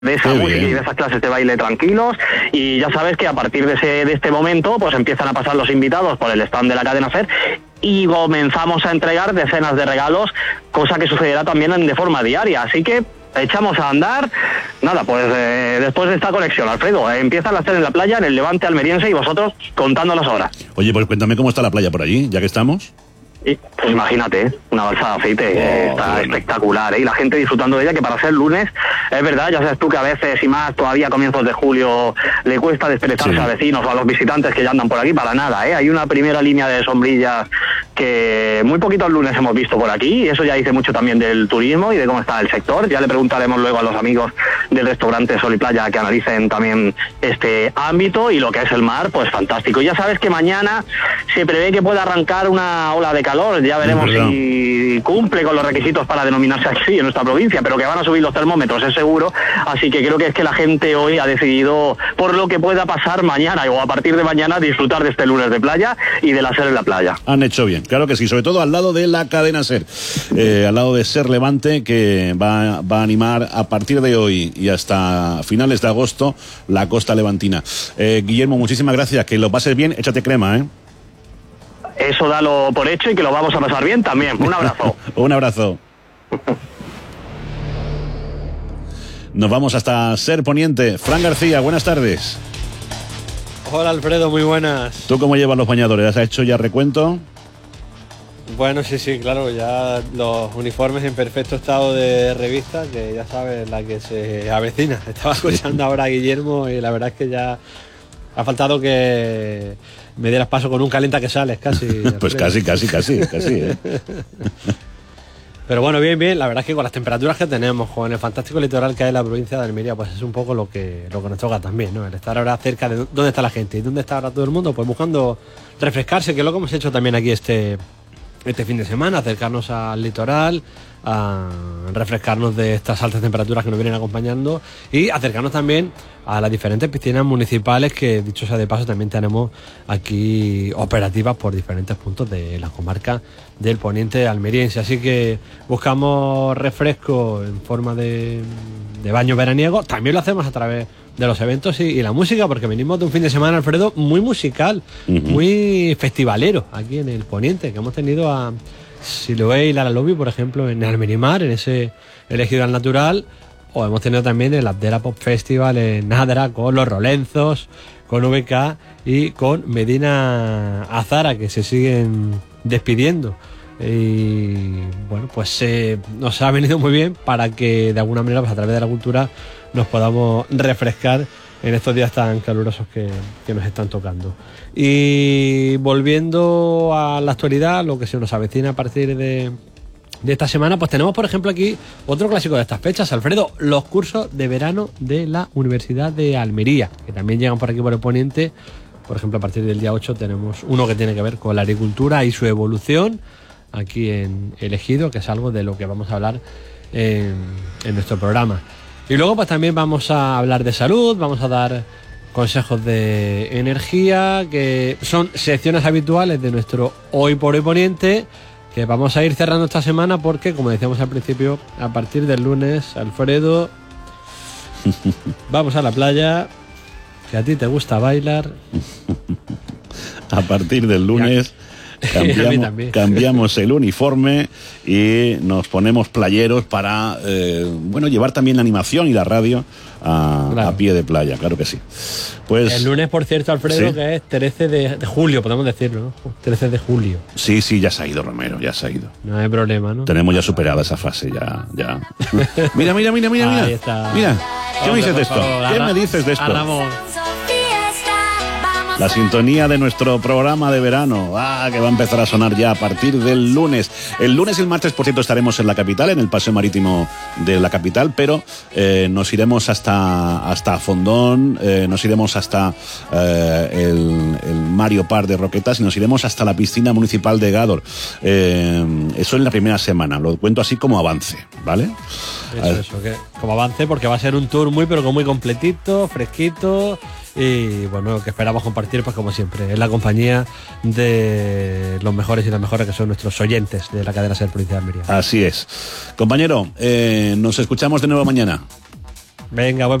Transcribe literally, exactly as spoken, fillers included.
de esa música y de esas clases de baile tranquilos, y ya sabes que a partir de, ese, de este momento pues empiezan a pasar los invitados por el stand de la cadena SER y comenzamos a entregar decenas de regalos, cosa que sucederá también de forma diaria, así que echamos a andar. Nada, pues eh, después de esta conexión, Alfredo, eh, empiezan a estar en la playa, en el Levante almeriense, y vosotros contándolas ahora. Oye, pues cuéntame cómo está la playa por allí, ya que estamos. Y, pues imagínate, una balsa de aceite, oh, eh, está bueno. espectacular, ¿eh? Y la gente disfrutando de ella, que para ser lunes, es verdad, ya sabes tú que a veces, y más todavía a comienzos de julio, le cuesta desperezarse sí. a vecinos o a los visitantes que ya andan por aquí, para nada, ¿eh? Hay una primera línea de sombrillas que muy poquitos lunes hemos visto por aquí, y eso ya dice mucho también del turismo y de cómo está el sector. Ya le preguntaremos luego a los amigos del restaurante Sol y Playa que analicen también este ámbito, y lo que es el mar, pues fantástico. Y ya sabes que mañana se prevé que pueda arrancar una ola de calor, ya veremos si cumple con los requisitos para denominarse así en nuestra provincia, pero que van a subir los termómetros, es seguro, así que creo que es que la gente hoy ha decidido, por lo que pueda pasar mañana o a partir de mañana, disfrutar de este lunes de playa y de la SER en la playa. Han hecho bien, claro que sí, sobre todo al lado de la cadena SER, eh, al lado de SER Levante, que va, va a animar a partir de hoy y hasta finales de agosto la costa levantina. Eh, Guillermo, muchísimas gracias, que lo pases bien, échate crema, ¿eh? Eso dalo por hecho y que lo vamos a pasar bien también. Un abrazo. Un abrazo. Nos vamos hasta SER Poniente. Fran García, buenas tardes. Hola Alfredo, muy buenas. ¿Tú cómo llevas los bañadores? ¿Has hecho ya recuento? Bueno, sí, sí, claro, ya los uniformes en perfecto estado de revista, que ya sabes, la que se avecina. Estaba escuchando ahora a Guillermo y la verdad es que ya ha faltado que me dieras paso con un calenta que sales, casi. Pues casi, casi, casi, casi, ¿eh? Pero bueno, bien, bien, la verdad es que con las temperaturas que tenemos, con el fantástico litoral que hay en la provincia de Almería, pues es un poco lo que, lo que nos toca también, ¿no? El estar ahora cerca de dónde está la gente y dónde está ahora todo el mundo, pues buscando refrescarse, que es lo que hemos hecho también aquí este, este fin de semana, acercarnos al litoral, a refrescarnos de estas altas temperaturas que nos vienen acompañando y acercarnos también a las diferentes piscinas municipales que, dicho sea de paso, también tenemos aquí operativas por diferentes puntos de la comarca del poniente almeriense. Así que buscamos refresco en forma de, de baño veraniego. También lo hacemos a través de los eventos y, y la música, porque venimos de un fin de semana, Alfredo, muy musical, uh-huh. muy festivalero aquí en el poniente, que hemos tenido a Siloé y Lara Lobby, por ejemplo, en Almerimar, en ese elegido al natural, o hemos tenido también el Abdera Pop Festival en Nadra con los Rolenzos, con V K y con Medina Azara, que se siguen despidiendo. Y bueno, pues eh, nos ha venido muy bien para que de alguna manera, pues a través de la cultura, nos podamos refrescar en estos días tan calurosos que, que nos están tocando. Y volviendo a la actualidad, lo que se nos avecina a partir de, de esta semana, pues tenemos, por ejemplo, aquí otro clásico de estas fechas, Alfredo, los cursos de verano de la Universidad de Almería, que también llegan por aquí por el poniente. Por ejemplo, a partir del día ocho tenemos uno que tiene que ver con la agricultura y su evolución aquí en El Ejido, que es algo de lo que vamos a hablar en, en nuestro programa. Y luego pues también vamos a hablar de salud, vamos a dar consejos de energía, que son secciones habituales de nuestro Hoy por Hoy Poniente, que vamos a ir cerrando esta semana porque, como decíamos al principio, a partir del lunes, Alfredo, vamos a la playa, que a ti te gusta bailar. A partir del lunes... Cambiamos, cambiamos el uniforme y nos ponemos playeros para eh, bueno, llevar también la animación y la radio a, claro. a pie de playa, claro que sí. Pues el lunes, por cierto, Alfredo, ¿sí? Que es trece de julio, podemos decirlo, ¿no? trece de julio. Sí, sí, ya se ha ido, Romero, ya se ha ido. No hay problema, ¿no? Tenemos ya superada esa fase, ya, ya. Mira, mira, mira, mira, mira. Ahí está. Mira, ¿qué me dices de esto? ¿Qué me dices de esto? La sintonía de nuestro programa de verano, ah, que va a empezar a sonar ya a partir del lunes. El lunes y el martes, por cierto, estaremos en la capital, en el paseo marítimo de la capital, pero eh, nos iremos hasta, hasta Fondón, eh, nos iremos hasta eh, el, el Mario Park de Roquetas y nos iremos hasta la piscina municipal de Gádor. Eh, eso en la primera semana, lo cuento así como avance, ¿vale? Eso, eso, que como avance, porque va a ser un tour muy, pero con muy completito, fresquito. Y bueno, que esperamos compartir, pues como siempre, en la compañía de los mejores y las mejores que son nuestros oyentes de la cadena SER Provincia de Almería. Así es. Compañero, eh, nos escuchamos de nuevo mañana. Venga, buen